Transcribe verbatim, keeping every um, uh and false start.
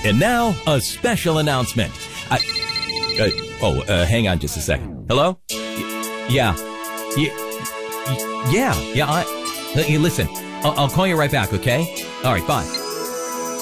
And now, a special announcement. I, uh, oh, uh, hang on just a second. Hello? Y- yeah. Y- y- yeah. Yeah, I... Uh, listen, I'll, I'll call you right back, okay? All right, bye.